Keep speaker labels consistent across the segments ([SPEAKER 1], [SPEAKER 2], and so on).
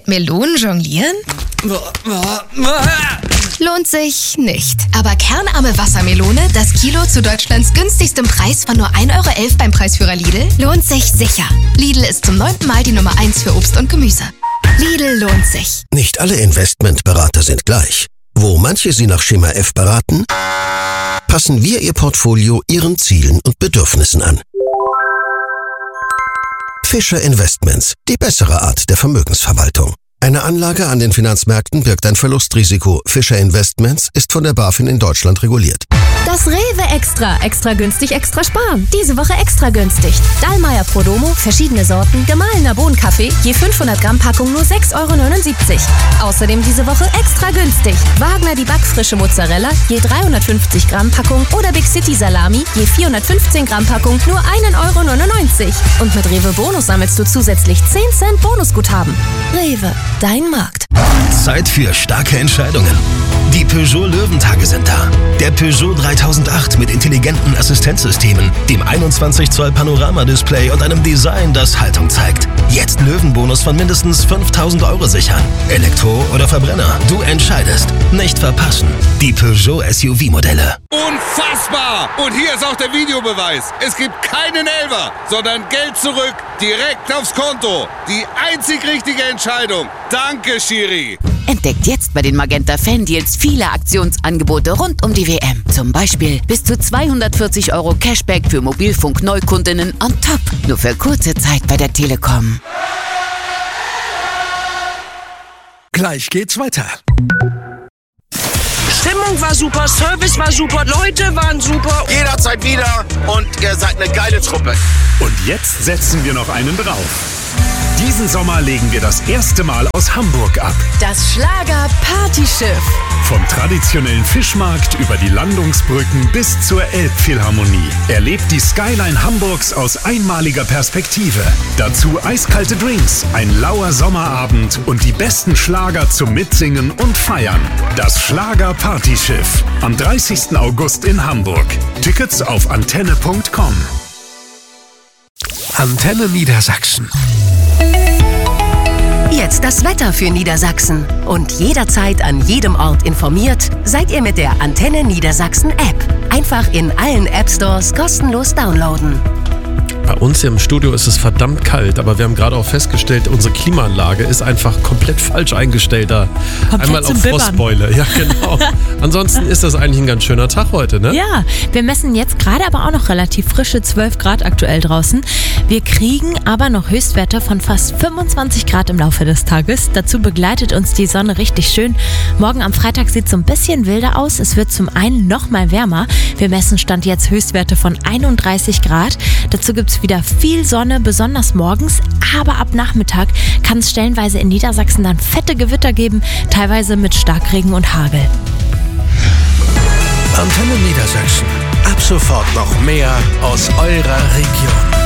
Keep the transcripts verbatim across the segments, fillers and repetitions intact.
[SPEAKER 1] mit Melonen jonglieren? Lohnt sich nicht. Aber kernarme Wassermelone, das Kilo zu Deutschlands günstigstem Preis von nur ein Euro elf beim Preisführer Lidl, lohnt sich sicher. Lidl ist zum neunten Mal die Nummer eins für Obst und Gemüse. Lidl lohnt sich.
[SPEAKER 2] Nicht alle Investmentberater sind gleich. Wo manche Sie nach Schema F beraten, passen wir Ihr Portfolio Ihren Zielen und Bedürfnissen an. Fischer Investments, die bessere Art der Vermögensverwaltung. Eine Anlage an den Finanzmärkten birgt ein Verlustrisiko. Fischer Investments ist von der BaFin in Deutschland reguliert.
[SPEAKER 3] Das Rewe Extra. Extra günstig, extra sparen. Diese Woche extra günstig. Dallmayr Prodomo, verschiedene Sorten, gemahlener Bohnenkaffee, je fünfhundert Gramm Packung nur sechs Euro neunundsiebzig. Außerdem diese Woche extra günstig. Wagner die backfrische Mozzarella, je dreihundertfünfzig Gramm Packung oder Big City Salami, je vierhundertfünfzehn Gramm Packung nur ein Euro neunundneunzig. Und mit Rewe Bonus sammelst du zusätzlich zehn Cent Bonusguthaben. Rewe, dein Markt.
[SPEAKER 4] Zeit für starke Entscheidungen. Die Peugeot Löwentage sind da. Der Peugeot dreitausendacht mit intelligenten Assistenzsystemen, dem einundzwanzig Zoll Panorama-Display und einem Design, das Haltung zeigt. Jetzt Löwenbonus von mindestens fünftausend Euro sichern. Elektro oder Verbrenner, du entscheidest. Nicht verpassen. Die Peugeot S U V-Modelle.
[SPEAKER 5] Unfassbar! Und hier ist auch der Videobeweis. Es gibt keinen Elfer, sondern Geld zurück, direkt aufs Konto. Die einzig richtige Entscheidung. Danke, Schiri.
[SPEAKER 6] Entdeckt jetzt bei den Magenta Fan-Deals viele Aktionsangebote rund um die W M. Zum Beispiel bis zu zweihundertvierzig Euro Cashback für Mobilfunk-Neukundinnen on top. Nur für kurze Zeit bei der Telekom.
[SPEAKER 7] Gleich geht's weiter.
[SPEAKER 8] Stimmung war super, Service war super, Leute waren super.
[SPEAKER 9] Jederzeit wieder und ihr seid eine geile Truppe.
[SPEAKER 10] Und jetzt setzen wir noch einen drauf. Diesen Sommer legen wir das erste Mal aus Hamburg ab.
[SPEAKER 3] Das Schlager-Partyschiff.
[SPEAKER 10] Vom traditionellen Fischmarkt über die Landungsbrücken bis zur Elbphilharmonie. Erlebt die Skyline Hamburgs aus einmaliger Perspektive. Dazu eiskalte Drinks, ein lauer Sommerabend und die besten Schlager zum Mitsingen und Feiern. Das Schlager-Partyschiff. Am dreißigsten August in Hamburg. Tickets auf antenne punkt com.
[SPEAKER 7] Antenne Niedersachsen.
[SPEAKER 11] Jetzt das Wetter für Niedersachsen. Und jederzeit an jedem Ort informiert, seid ihr mit der Antenne Niedersachsen App. Einfach in allen App Stores kostenlos downloaden.
[SPEAKER 12] Bei uns hier im Studio ist es verdammt kalt, aber wir haben gerade auch festgestellt, unsere Klimaanlage ist einfach komplett falsch eingestellt da.
[SPEAKER 13] Komplett
[SPEAKER 12] Einmal auf Frostbeule. Ja, genau. Ansonsten ist das eigentlich ein ganz schöner Tag heute, ne?
[SPEAKER 13] Ja, wir messen jetzt gerade aber auch noch relativ frische zwölf Grad aktuell draußen. Wir kriegen aber noch Höchstwerte von fast fünfundzwanzig Grad im Laufe des Tages. Dazu begleitet uns die Sonne richtig schön. Morgen am Freitag sieht es so ein bisschen wilder aus. Es wird zum einen noch mal wärmer. Wir messen Stand jetzt Höchstwerte von einunddreißig Grad. Dazu gibt es wieder viel Sonne, besonders morgens, aber ab Nachmittag kann es stellenweise in Niedersachsen dann fette Gewitter geben, teilweise mit Starkregen und Hagel.
[SPEAKER 7] Antenne Niedersachsen. Ab sofort noch mehr aus eurer Region.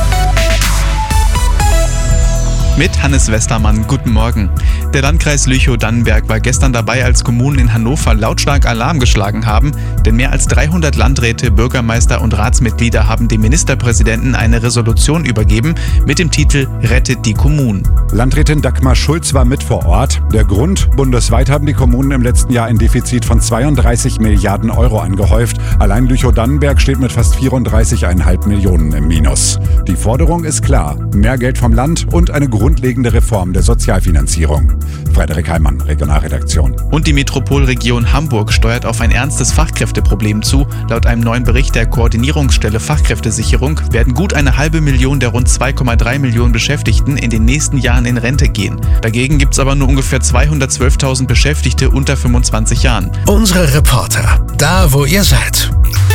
[SPEAKER 14] Mit Hannes Westermann, guten Morgen. Der Landkreis Lüchow-Dannenberg war gestern dabei, als Kommunen in Hannover lautstark Alarm geschlagen haben, denn mehr als dreihundert Landräte, Bürgermeister und Ratsmitglieder haben dem Ministerpräsidenten eine Resolution übergeben mit dem Titel Rettet die Kommunen.
[SPEAKER 15] Landrätin Dagmar Schulz war mit vor Ort. Der Grund: Bundesweit haben die Kommunen im letzten Jahr ein Defizit von zweiunddreißig Milliarden Euro angehäuft. Allein Lüchow-Dannenberg steht mit fast vierunddreißig Komma fünf Millionen im Minus. Die Forderung ist klar: mehr Geld vom Land und eine grundlegende Reform der Sozialfinanzierung. Frederik Heimann, Regionalredaktion.
[SPEAKER 14] Und die Metropolregion Hamburg steuert auf ein ernstes Fachkräfteproblem zu. Laut einem neuen Bericht der Koordinierungsstelle Fachkräftesicherung werden gut eine halbe Million der rund zwei Komma drei Millionen Beschäftigten in den nächsten Jahren in Rente gehen. Dagegen gibt es aber nur ungefähr zweihundertzwölftausend Beschäftigte unter fünfundzwanzig Jahren.
[SPEAKER 7] Unsere Reporter, da wo ihr seid.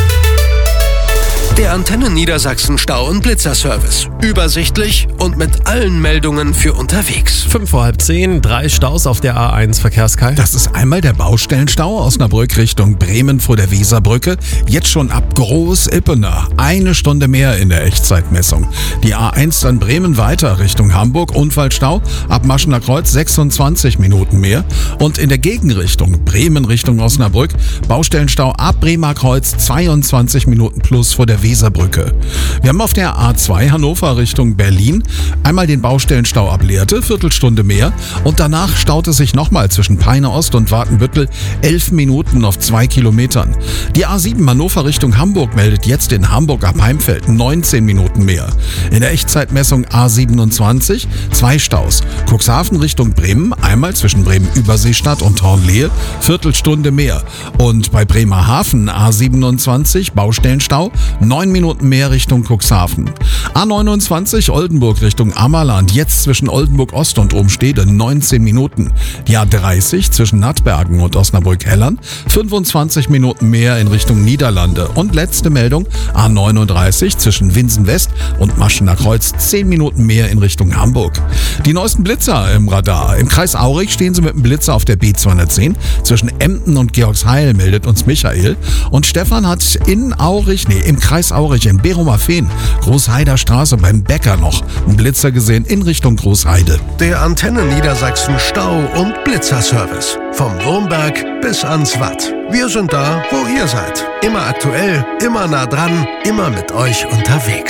[SPEAKER 7] Der Antenne Niedersachsen Stau- und Blitzerservice. Übersichtlich und mit allen Meldungen für unterwegs.
[SPEAKER 12] Fünf vor halb zehn, drei Staus auf der A eins Verkehrskalt.
[SPEAKER 16] Das ist einmal der Baustellenstau Osnabrück Richtung Bremen vor der Weserbrücke. Jetzt schon ab Groß-Ippener. Eine Stunde mehr in der Echtzeitmessung. Die A eins dann Bremen weiter Richtung Hamburg. Unfallstau ab Maschener Kreuz sechsundzwanzig Minuten mehr. Und in der Gegenrichtung Bremen Richtung Osnabrück. Baustellenstau ab Bremer Kreuz zweiundzwanzig Minuten plus vor der Weserbrücke. Weserbrücke. Wir haben auf der A zwei Hannover Richtung Berlin einmal den Baustellenstau ab Lehrte, Viertelstunde mehr. Und danach staut es sich nochmal zwischen Peine Ost und Watenbüttel elf Minuten auf zwei Kilometern. Die A sieben Hannover Richtung Hamburg meldet jetzt in Hamburg ab Heimfeld neunzehn Minuten mehr. In der Echtzeitmessung A siebenundzwanzig zwei Staus. Cuxhaven Richtung Bremen, einmal zwischen Bremen-Überseestadt und Hornlehe, Viertelstunde mehr. Und bei Bremerhaven A siebenundzwanzig Baustellenstau, neun Minuten mehr Richtung Cuxhaven. A neunundzwanzig Oldenburg Richtung Ammerland, jetzt zwischen Oldenburg Ost und Umstede neunzehn Minuten. Die A dreißig zwischen Nattbergen und Osnabrück-Hellern, fünfundzwanzig Minuten mehr in Richtung Niederlande. Und letzte Meldung, A neununddreißig zwischen Winsen West und Maschener Kreuz, zehn Minuten mehr in Richtung Hamburg. Die neuesten Blitzer im Radar. Im Kreis Aurich stehen sie mit dem Blitzer auf der B zweihundertzehn. Zwischen Emden und Georgsheil meldet uns Michael. Und Stefan hat in Aurich, nee, im Kreis Aurich, in Berumerfehn, Großheider Straße beim Bäcker noch einen Blitzer gesehen in Richtung Großheide.
[SPEAKER 4] Der Antenne Niedersachsen Stau- und Blitzerservice. Vom Wurmberg bis ans Watt. Wir sind da, wo ihr seid. Immer aktuell, immer nah dran, immer mit euch unterwegs.